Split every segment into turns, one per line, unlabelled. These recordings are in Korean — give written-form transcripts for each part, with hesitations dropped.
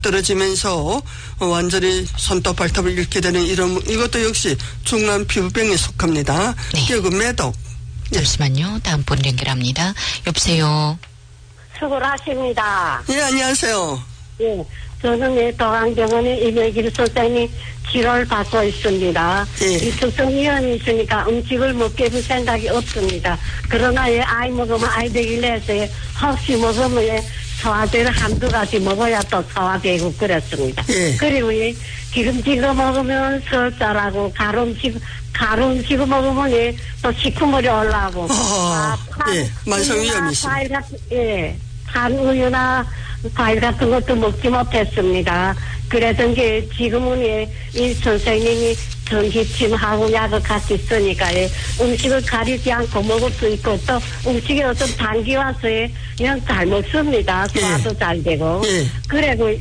떨어지면서 완전히 손톱 발톱을 잃게 되는 이것도 역시 중한 피부병에 속합니다.
네.
그리고 매독.
잠시만요. 다음 분 연결합니다. 여보세요.
수고를 하십니다.
예, 안녕하세요.
예, 저는 도강병원에 이명길 선생님 치료를 받고 있습니다.
예.
이 특성위험이 있으니까 음식을 먹게 할 생각이 없습니다. 그러나 아이 먹으면 아이 되길래 해서 혹시 먹으면 소화제를 한두 가지 먹어야 또 소화되고 그랬습니다.
예.
그리고 기름지거 먹으면 설사라고 가루 음식을 먹으면 또 시커머리 올라오고
예, 만성위험이 있습니다.
우유나 과일 같은 것도 먹지 못했습니다. 그랬던 게 지금은 이 선생님이 전기침하고 약을 같이 쓰니까 음식을 가리지 않고 먹을 수 있고 또 음식에 어떤 단기 와서 그냥 잘 먹습니다. 소화도 잘 되고. 그리고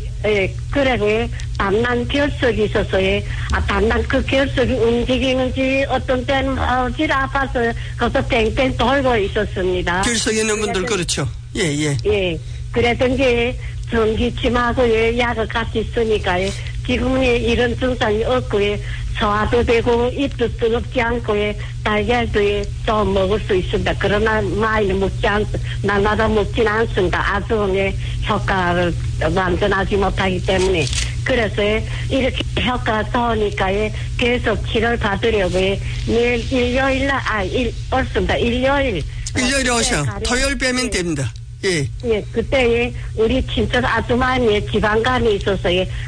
단난 결석이 있어서 단난 그 결석이 움직이는지 어떤 때는 어지러 아파서 거기서 땡땡 돌고 있었습니다.
결석 있는 분들 그렇죠. 예.
그랬던 게 전기침하고 약을 같이 쓰니까 지금은 이런 증상이 없고 소화도 되고 입도 뜨겁지 않고 달걀도 좀 먹을 수 있습니다. 그러나 많이 날마다 먹지는 않습니다. 아주 효과를 완전하지 못하기 때문에 그래서 이렇게 효과가 좋으니까 계속 치료를 받으려고 내일 일요일에
오셔. 토요일 빼면 됩니다. 예,
그때 우리 친척 아줌마의 지방간이 있어서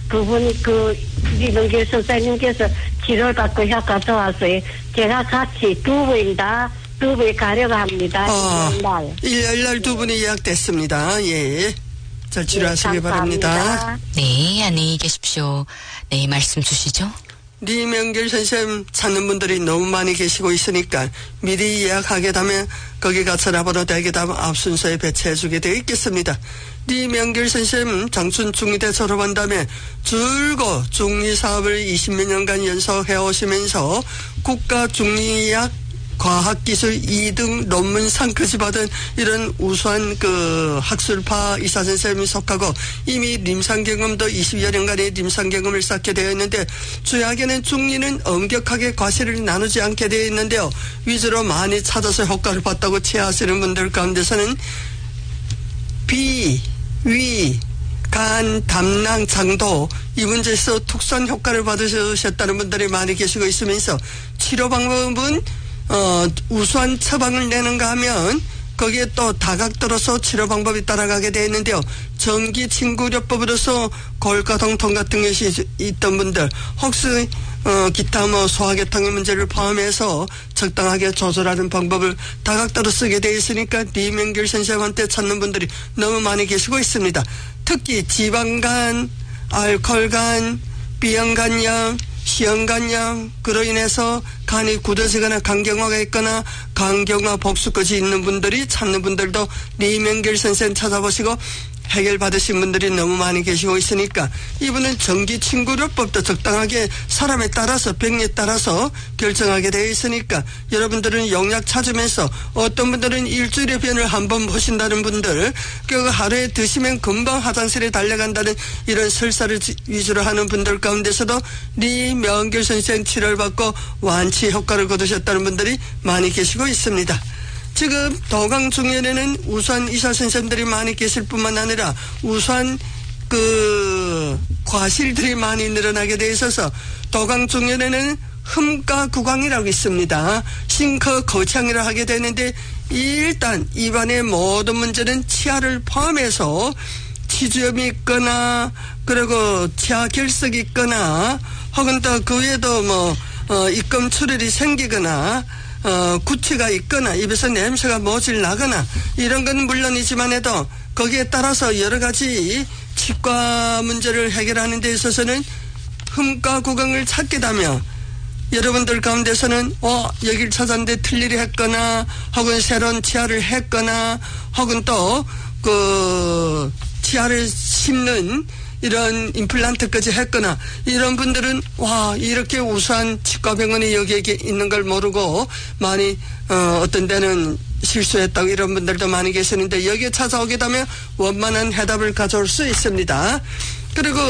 이명길 선생님께서 치료를 받고 효과 좋아서 제가 같이 두 분 가려고 합니다.
일요일날 두 분이 예약됐습니다. 예. 잘 치료하시기 바랍니다.
네, 안녕히 계십시오. 네, 말씀 주시죠.
이명길 선생님 찾는 분들이 너무 많이 계시고 있으니까 미리 예약하게 되면 거기 가서 전화번호 대게 되면 앞 순서에 배치해주게 되어 있겠습니다. 이명길 선생님 장춘 중의대 졸업한 다음에 줄곧 중의사업을 20몇 년간 연속해 오시면서 국가 중의학 과학기술 2등 논문상까지 받은 이런 우수한 학술파 의사 선생님이 속하고 이미临床경험도 20여 년간의臨床경험을 쌓게 되어 있는데 주약에는 중리는 엄격하게 과실을 나누지 않게 되어 있는데요. 위주로 많이 찾아서 효과를 봤다고 체하시는 분들 가운데서는 비, 위, 간, 담낭, 장도 이 문제에서 특수한 효과를 받으셨다는 분들이 많이 계시고 있으면서 치료 방법은 우수한 처방을 내는가 하면 거기에 또 다각도로서 치료 방법이 따라가게 되어 있는데요. 전기 친구료법으로서 골가동통 같은 것이 있던 분들 혹시 기타 소화계통의 문제를 포함해서 적당하게 조절하는 방법을 다각도로 쓰게 되어 있으니까 이명길 선생님한테 찾는 분들이 너무 많이 계시고 있습니다. 특히 지방간, 알코올간, B형간염, C형간염 그로 인해서 간이 굳어지거나 간경화가 있거나 간경화 복수까지 있는 분들이 찾는 분들도 이명길 선생 찾아보시고 해결받으신 분들이 너무 많이 계시고 있으니까 이분은 전기친구료법도 적당하게 사람에 따라서 병에 따라서 결정하게 되어 있으니까 여러분들은 용약 찾으면서 어떤 분들은 일주일에 변을 한 번 보신다는 분들 그 하루에 드시면 금방 화장실에 달려간다는 이런 설사를 위주로 하는 분들 가운데서도 이명길 선생 치료를 받고 완치 효과를 거두셨다는 분들이 많이 계시고 있습니다. 지금 도강중년에는 우수한 의사 선생님들이 많이 계실 뿐만 아니라 우수한 과실들이 많이 늘어나게 돼 있어서 도강중년에는 흠가구강이라고 있습니다. 싱커 거창이라 하게 되는데 일단 입안의 모든 문제는 치아를 포함해서 치주염이 있거나 그리고 치아 결석이 있거나 혹은 또 그 외에도 입금 출혈이 생기거나 구취가 있거나 입에서 냄새가 모질 나거나 이런 건 물론이지만 해도 거기에 따라서 여러 가지 치과 문제를 해결하는 데 있어서는 흠가구강을 찾게 되면 여러분들 가운데서는 여길 찾았는데 틀리리 했거나 혹은 새로운 치아를 했거나 혹은 또 치아를 심는 이런 임플란트까지 했거나 이런 분들은 이렇게 우수한 치과병원이 여기에 있는 걸 모르고 많이 어떤 데는 실수했다고 이런 분들도 많이 계시는데 여기에 찾아오게 되면 원만한 해답을 가져올 수 있습니다. 그리고